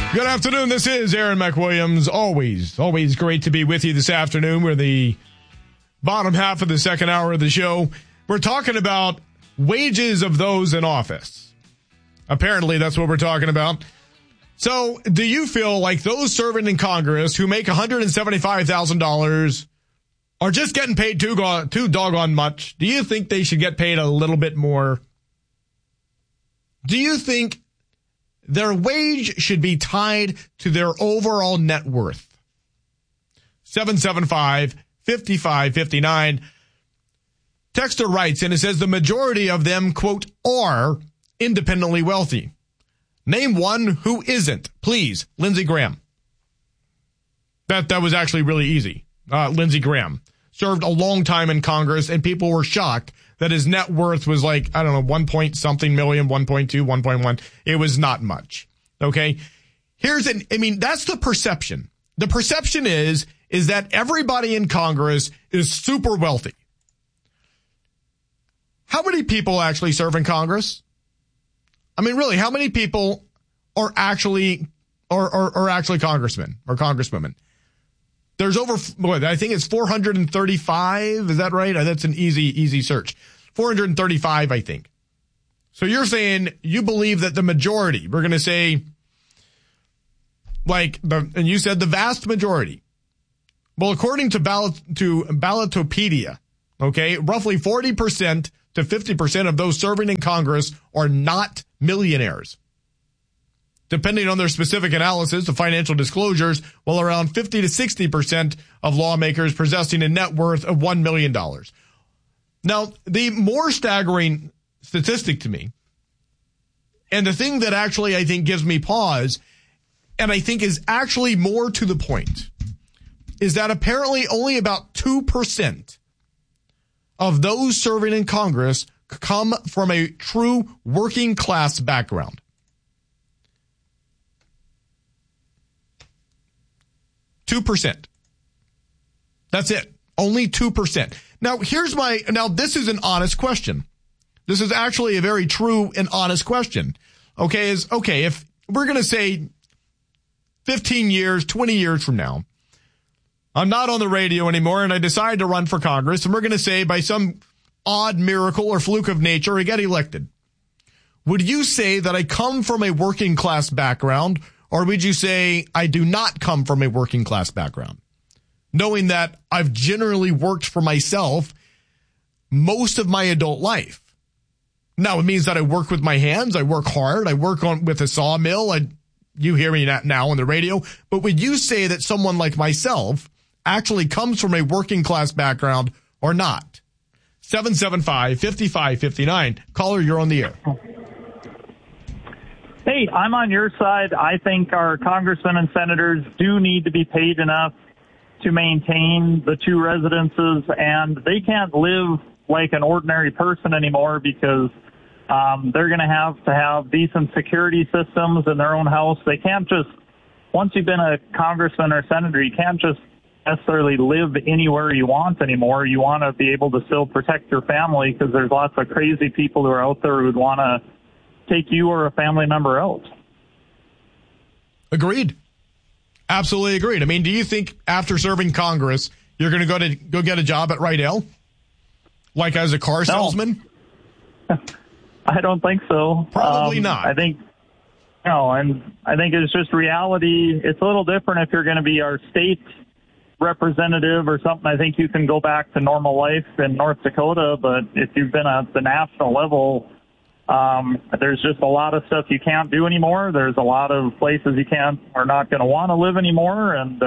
Good afternoon. This is Aaron McWilliams. Always great to be with you this afternoon. We're the bottom half of the second hour of the show. We're talking about wages of those in office. Apparently, that's what we're talking about. So, do you feel like those serving in Congress who make $175,000 are just getting paid too doggone much? Do you think they should get paid a little bit more? Do you think their wage should be tied to their overall net worth? 775-5559. Texter writes, and it says the majority of them, quote, are independently wealthy. Name one who isn't, please. Lindsey Graham. That was actually really easy. Lindsey Graham served a long time in Congress, and people were shocked that his net worth was like, I don't know, 1 point something million, 1.2, 1.1. It was not much. Okay. That's the perception. The perception is that everybody in Congress is super wealthy. How many people actually serve in Congress? I mean, really, how many people are actually congressmen or congresswomen? There's over, I think it's 435. Is that right? That's an easy search. 435, I think. So you're saying you believe that the majority, we're going to say, and you said the vast majority. Well, according to Ballotpedia, okay, roughly 40% to 50% of those serving in Congress are not millionaires. Depending on their specific analysis, the financial disclosures, well, around 50 to 60% of lawmakers possessing a net worth of $1 million. Now, the more staggering statistic to me, and the thing that actually I think gives me pause, and I think is actually more to the point, is that apparently only about 2% of those serving in Congress come from a true working class background. 2%. That's it. Only 2%. Now, this is an honest question. This is actually a very true and honest question. If we're going to say 15 years, 20 years from now, I'm not on the radio anymore and I decide to run for Congress, and we're going to say by some odd miracle or fluke of nature, I get elected. Would you say that I come from a working class background, or would you say I do not come from a working class background? Knowing that I've generally worked for myself most of my adult life. Now, it means that I work with my hands. I work hard. I work with a sawmill. You hear me now on the radio. But would you say that someone like myself actually comes from a working class background or not? 775-5559. Caller, you're on the air. Hey, I'm on your side. I think our congressmen and senators do need to be paid enough to maintain the two residences, and they can't live like an ordinary person anymore because they're going to have decent security systems in their own house. They can't just, once you've been a congressman or senator, you can't just necessarily live anywhere you want anymore. You want to be able to still protect your family because there's lots of crazy people who are out there who would want to take you or a family member out. Agreed. Absolutely agreed. I mean, do you think after serving Congress, you're going to go get a job at Rydell? Like as a car salesman? I don't think so. Probably not. I think it's just reality. It's a little different if you're going to be our state representative or something. I think you can go back to normal life in North Dakota, but if you've been at the national level, there's just a lot of stuff you can't do anymore. There's a lot of places you are not going to want to live anymore, and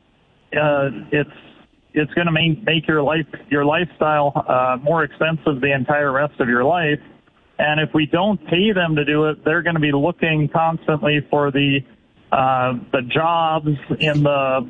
it's going to make your lifestyle more expensive the entire rest of your life. And if we don't pay them to do it, they're going to be looking constantly for the jobs in the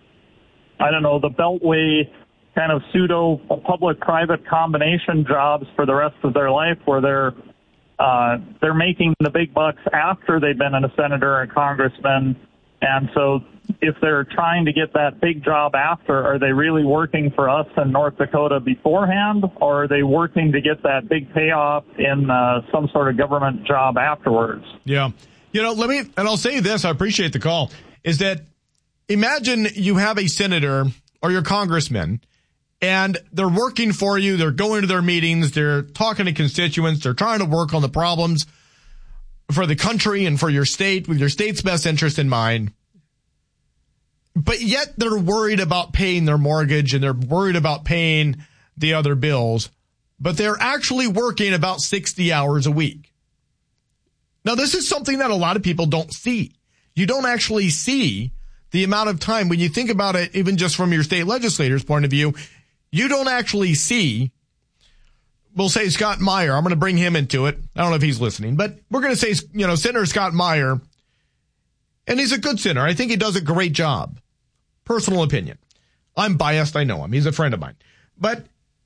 Beltway kind of pseudo public-private combination jobs for the rest of their life, where they're making the big bucks after they've been a senator or a congressman. And so if they're trying to get that big job after, are they really working for us in North Dakota beforehand, or are they working to get that big payoff in some sort of government job afterwards? Yeah. and I'll say this, I appreciate the call, is that imagine you have a senator or your congressman and they're working for you. They're going to their meetings. They're talking to constituents. They're trying to work on the problems for the country and for your state with your state's best interest in mind. But yet they're worried about paying their mortgage and they're worried about paying the other bills. But they're actually working about 60 hours a week. Now, this is something that a lot of people don't see. You don't actually see the amount of time when you think about it, even just from your state legislator's point of view. You don't actually see, we'll say Scott Meyer. I'm going to bring him into it. I don't know if he's listening, but we're going to say, Senator Scott Meyer, and he's a good senator. I think he does a great job. Personal opinion. I'm biased. I know him. He's a friend of mine, but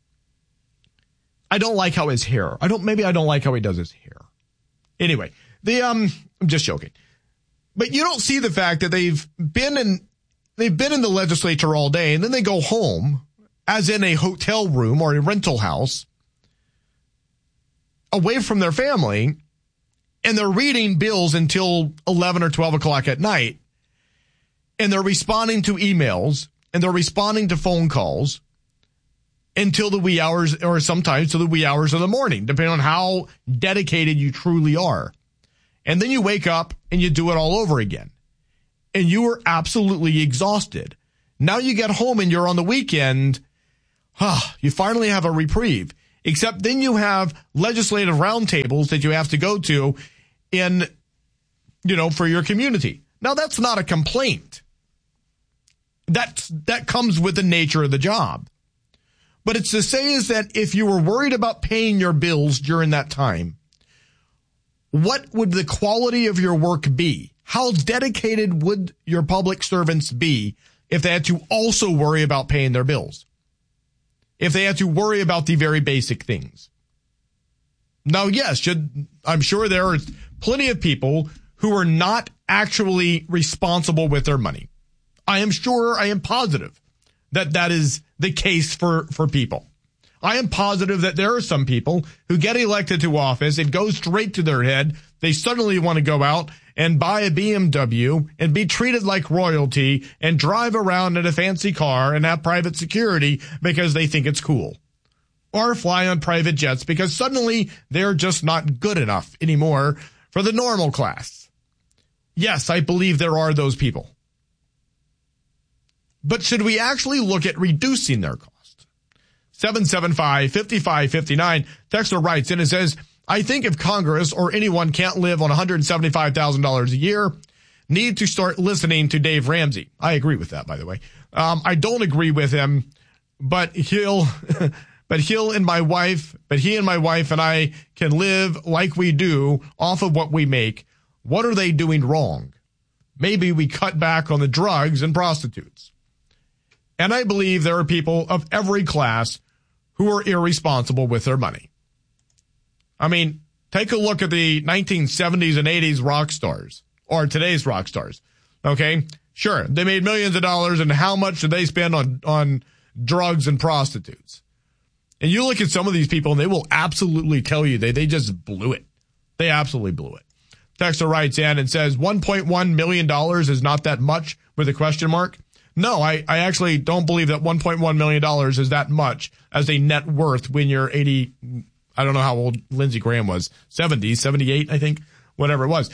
I don't like how his hair. I don't like how he does his hair. Anyway, I'm just joking, but you don't see the fact that they've been in the legislature all day and then they go home, as in a hotel room or a rental house, away from their family, and they're reading bills until 11 or 12 o'clock at night, and they're responding to emails, and they're responding to phone calls until the wee hours, or sometimes to the wee hours of the morning, depending on how dedicated you truly are. And then you wake up and you do it all over again. And you are absolutely exhausted. Now you get home and you're on the weekend. You finally have a reprieve. Except then you have legislative roundtables that you have to go to for your community. Now that's not a complaint. That comes with the nature of the job. But it's to say is that if you were worried about paying your bills during that time, what would the quality of your work be? How dedicated would your public servants be if they had to also worry about paying their bills? If they had to worry about the very basic things? Now, yes, I'm sure there are plenty of people who are not actually responsible with their money. I am positive that is the case for people. I am positive that there are some people who get elected to office, it goes straight to their head. They suddenly want to go out and buy a BMW and be treated like royalty and drive around in a fancy car and have private security because they think it's cool. Or fly on private jets because suddenly they're just not good enough anymore for the normal class. Yes, I believe there are those people. But should we actually look at reducing their cost? 775-5559. Texter writes in and says, I think if Congress or anyone can't live on $175,000 a year, need to start listening to Dave Ramsey. I agree with that, by the way. I don't agree with him, but he and my wife and I can live like we do off of what we make. What are they doing wrong? Maybe we cut back on the drugs and prostitutes. And I believe there are people of every class who are irresponsible with their money. I mean, take a look at the 1970s and 80s rock stars, or today's rock stars. Okay? Sure, they made millions of dollars, and how much did they spend on drugs and prostitutes? And you look at some of these people, and they will absolutely tell you they just blew it. They absolutely blew it. Texter writes in and says, $1.1 million is not that much, with a question mark. No, I actually don't believe that $1.1 million is that much as a net worth when you're 80. I don't know how old Lindsey Graham was. 70, 78, I think, whatever it was.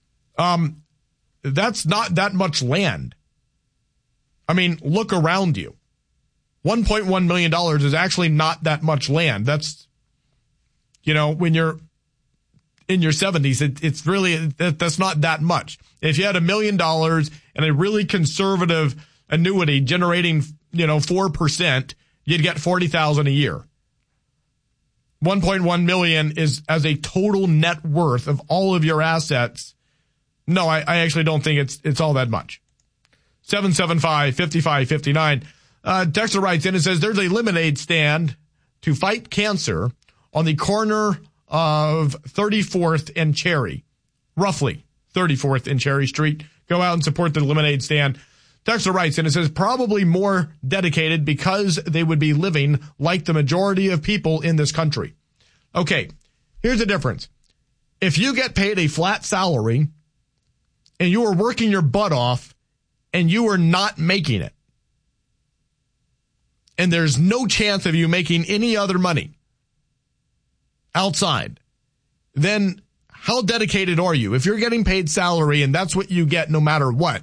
That's not that much land. I mean, look around you. $1.1 million is actually not that much land. That's, when you're in your 70s, it's really, that's not that much. If you had $1 million and a really conservative annuity generating, 4%, you'd get $40,000 a year. 1.1 million is as a total net worth of all of your assets. No, I actually don't think it's all that much. 775-5559. Texter writes in and says there's a lemonade stand to fight cancer on the corner of 34th and Cherry, roughly 34th and Cherry Street. Go out and support the lemonade stand. Texter writes, and it says probably more dedicated because they would be living like the majority of people in this country. Okay, here's the difference. If you get paid a flat salary and you are working your butt off and you are not making it, and there's no chance of you making any other money outside, then how dedicated are you? If you're getting paid salary and that's what you get no matter what,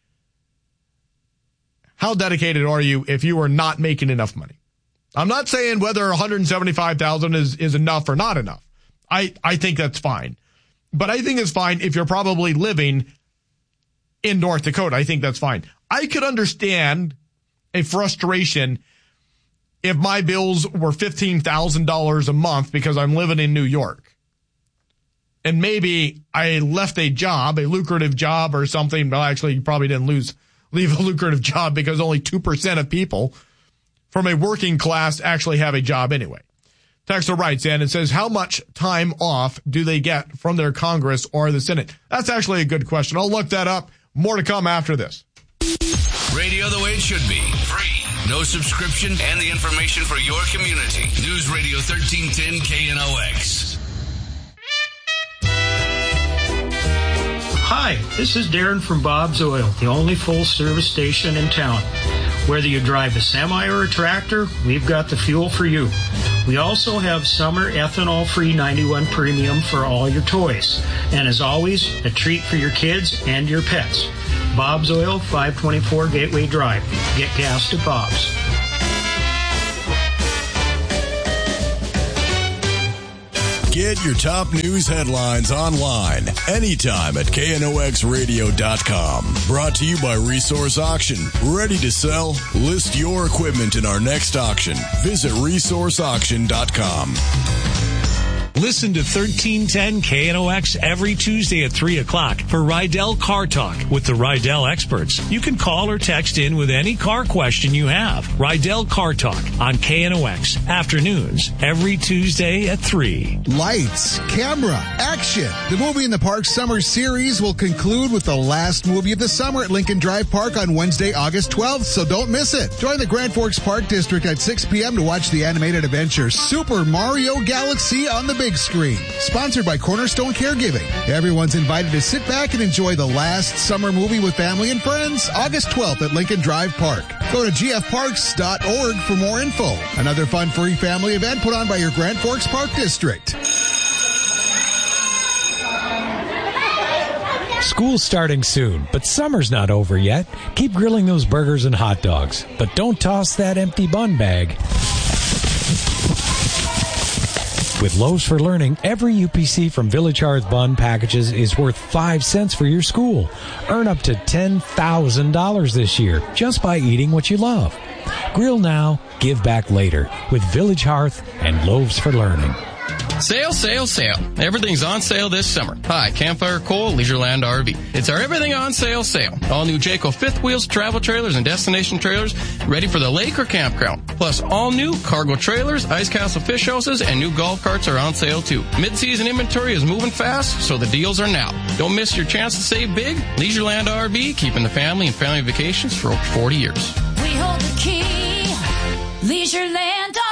how dedicated are you if you are not making enough money? I'm not saying whether $175,000 is enough or not enough. I think that's fine. But I think it's fine if you're probably living in North Dakota. I think that's fine. I could understand a frustration if my bills were $15,000 a month because I'm living in New York. And maybe I left a job, a lucrative job or something. Well, actually, you probably didn't leave a lucrative job because only 2% of people from a working class actually have a job anyway. Texter writes in and says, how much time off do they get from their Congress or the Senate? That's actually a good question. I'll look that up. More to come after this. Radio the way it should be. Free. No subscription and the information for your community. News Radio 1310 KNOX. Hi, this is Darren from Bob's Oil, the only full-service station in town. Whether you drive a semi or a tractor, we've got the fuel for you. We also have summer ethanol-free 91 Premium for all your toys. And as always, a treat for your kids and your pets. Bob's Oil, 524 Gateway Drive. Get gas at Bob's. Get your top news headlines online anytime at KNOXradio.com. Brought to you by Resource Auction. Ready to sell? List your equipment in our next auction. Visit resourceauction.com. Listen to 1310 KNOX every Tuesday at 3 o'clock for Rydell Car Talk with the Rydell experts. You can call or text in with any car question you have. Rydell Car Talk on KNOX afternoons every Tuesday at 3. Lights, camera, action. The Movie in the Park Summer Series will conclude with the last movie of the summer at Lincoln Drive Park on Wednesday, August 12th, so don't miss it. Join the Grand Forks Park District at 6 p.m. to watch the animated adventure Super Mario Galaxy on the big screen. Sponsored by Cornerstone Caregiving. Everyone's invited to sit back and enjoy the last summer movie with family and friends, August 12th at Lincoln Drive Park. Go to gfparks.org for more info. Another fun free family event put on by your Grand Forks Park District. School's starting soon, but summer's not over yet. Keep grilling those burgers and hot dogs, but don't toss that empty bun bag. With Loaves for Learning, every UPC from Village Hearth Bun packages is worth 5 cents for your school. Earn up to $10,000 this year just by eating what you love. Grill now, give back later with Village Hearth and Loaves for Learning. Sale, sale, sale. Everything's on sale this summer. Hi, Campfire Coal, Leisureland RV. It's our everything on sale sale. All new Jayco fifth wheels, travel trailers, and destination trailers ready for the lake or campground. Plus all new cargo trailers, Ice Castle fish houses, and new golf carts are on sale too. Mid-season inventory is moving fast, so the deals are now. Don't miss your chance to save big. Leisureland RV, keeping the family and family vacations for over 40 years. We hold the key. Leisureland RV.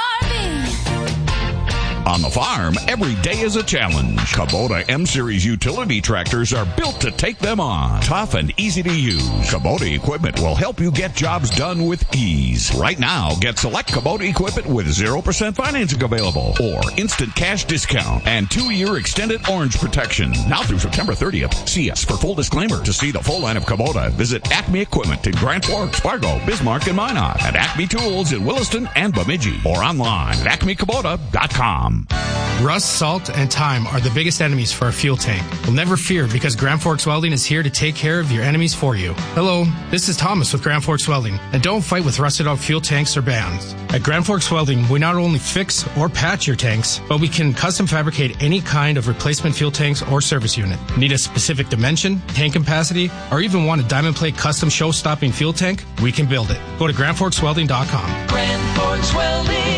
On the farm, every day is a challenge. Kubota M-Series utility tractors are built to take them on. Tough and easy to use. Kubota equipment will help you get jobs done with ease. Right now, get select Kubota equipment with 0% financing available or instant cash discount and 2-year extended orange protection. Now through September 30th. See us for full disclaimer. To see the full line of Kubota, visit Acme Equipment in Grand Forks, Fargo, Bismarck, and Minot, at Acme Tools in Williston and Bemidji, or online at acmekubota.com. Rust, salt, and time are the biggest enemies for a fuel tank. Well, never fear, because Grand Forks Welding is here to take care of your enemies for you. Hello, this is Thomas with Grand Forks Welding, and don't fight with rusted out fuel tanks or bands. At Grand Forks Welding, we not only fix or patch your tanks, but we can custom fabricate any kind of replacement fuel tanks or service unit. Need a specific dimension, tank capacity, or even want a diamond plate custom show-stopping fuel tank? We can build it. Go to GrandForksWelding.com. Grand Forks Welding.